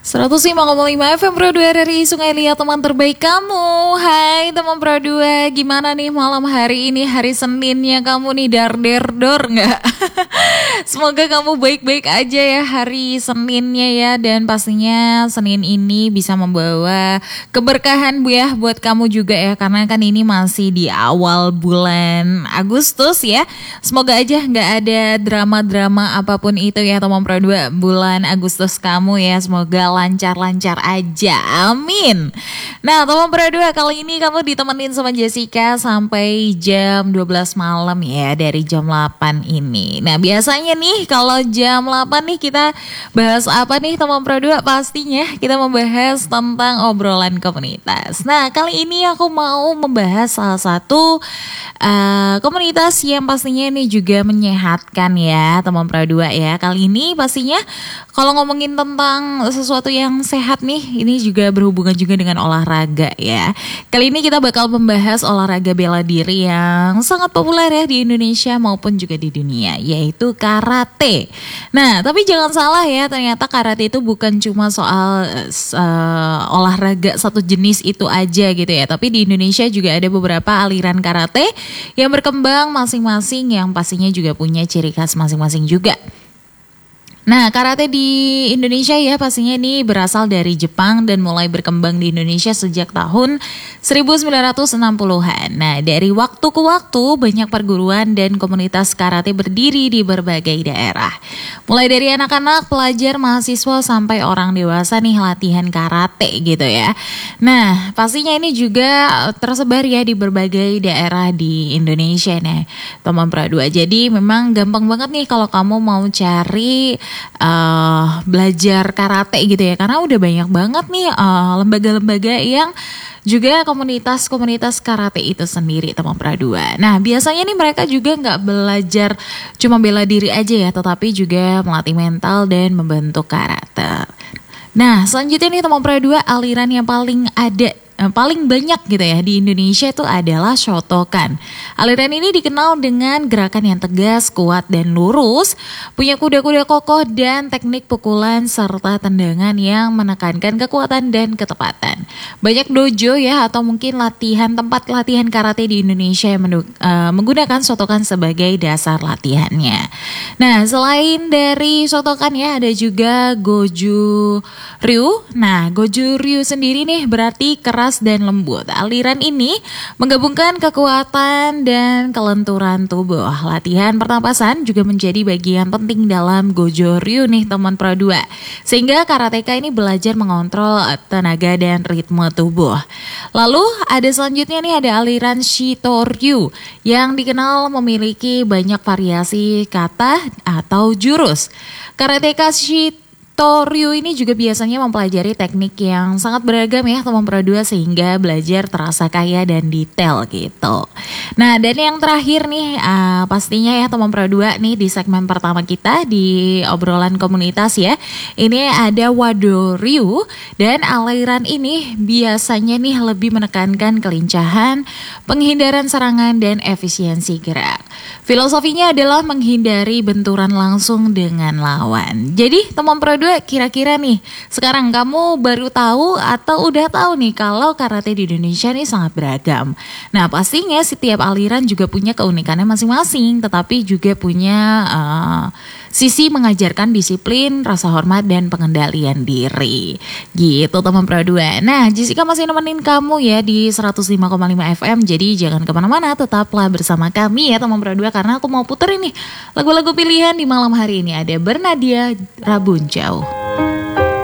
105,5 FM Pro 2 dari Sungai Liat, teman terbaik kamu. Hai teman Pro 2, gimana nih malam hari ini, hari Seninnya kamu nih dar-der-dor nggak? Semoga kamu baik-baik aja ya hari Seninnya ya. Dan pastinya Senin ini bisa membawa keberkahan bu ya buat kamu juga ya. Karena kan ini masih di awal bulan Agustus ya. Semoga aja nggak ada drama-drama apapun itu ya teman Pro 2 bulan Agustus kamu ya. Semoga lancar-lancar aja, amin. Nah teman Pro 2, kali ini kamu ditemenin sama Jessica sampai jam 12 malam ya, dari jam 8 ini. Nah biasanya nih kalau jam 8 nih kita bahas apa nih teman Pro 2? Pastinya kita membahas tentang obrolan komunitas. Nah kali ini aku mau membahas salah satu komunitas yang pastinya ini juga menyehatkan ya teman Pro 2 ya. Kali ini pastinya kalau ngomongin tentang sesuatu yang sehat nih, ini juga berhubungan juga dengan olahraga ya. Kali ini kita bakal membahas olahraga bela diri yang sangat populer ya di Indonesia maupun juga di dunia, yaitu karate. Nah tapi jangan salah ya, ternyata karate itu bukan cuma soal olahraga satu jenis itu aja gitu ya. Tapi di Indonesia juga ada beberapa aliran karate yang berkembang masing-masing, yang pastinya juga punya ciri khas masing-masing juga. Nah karate di Indonesia ya pastinya ini berasal dari Jepang dan mulai berkembang di Indonesia sejak tahun 1960-an. Nah dari waktu ke waktu banyak perguruan dan komunitas karate berdiri di berbagai daerah. Mulai dari anak-anak, pelajar, mahasiswa sampai orang dewasa nih latihan karate gitu ya. Nah pastinya ini juga tersebar ya di berbagai daerah di Indonesia nih teman Pro 2. Jadi memang gampang banget nih kalau kamu mau cari belajar karate gitu ya, karena udah banyak banget nih lembaga-lembaga yang juga komunitas-komunitas karate itu sendiri teman Pro 2. Nah biasanya nih mereka juga nggak belajar cuma bela diri aja ya, tetapi juga melatih mental dan membentuk karakter. Nah selanjutnya nih teman Pro 2, aliran yang paling banyak gitu ya di Indonesia itu adalah Shotokan. Aliran ini dikenal dengan gerakan yang tegas, kuat dan lurus, punya kuda-kuda kokoh dan teknik pukulan serta tendangan yang menekankan kekuatan dan ketepatan. Banyak dojo ya atau mungkin tempat latihan karate di Indonesia yang menggunakan Shotokan sebagai dasar latihannya. Nah selain dari Shotokan ya ada juga Goju Ryu. Nah Goju Ryu sendiri nih berarti keras dan lembut. Aliran ini menggabungkan kekuatan dan kelenturan tubuh. Latihan pernapasan juga menjadi bagian penting dalam Goju Ryu nih teman Pro 2. Sehingga karateka ini belajar mengontrol tenaga dan ritme tubuh. Lalu ada selanjutnya nih ada aliran Shito Ryu yang dikenal memiliki banyak variasi kata atau jurus. Karateka Shito Ryu ini juga biasanya mempelajari teknik yang sangat beragam ya teman Pro 2, sehingga belajar terasa kaya dan detail gitu. Nah dan yang terakhir nih pastinya ya teman Pro 2 nih di segmen pertama kita di obrolan komunitas ya. Ini ada Wado Ryu, dan aliran ini biasanya nih lebih menekankan kelincahan, penghindaran serangan dan efisiensi gerak. Filosofinya adalah menghindari benturan langsung dengan lawan. Jadi teman Pro 2, kira-kira nih sekarang kamu baru tahu atau udah tahu nih kalau karate di Indonesia nih sangat beragam. Nah pastinya setiap aliran juga punya keunikannya masing-masing, tetapi juga punya sisi mengajarkan disiplin, rasa hormat dan pengendalian diri. Gitu teman Pro 2. Nah Jessica masih nemenin kamu ya di 105,5 FM. Jadi jangan kemana-mana, tetaplah bersama kami ya teman Pro 2, karena aku mau puterin nih lagu-lagu pilihan di malam hari ini. Ada Bernadia, Rabun Jauh.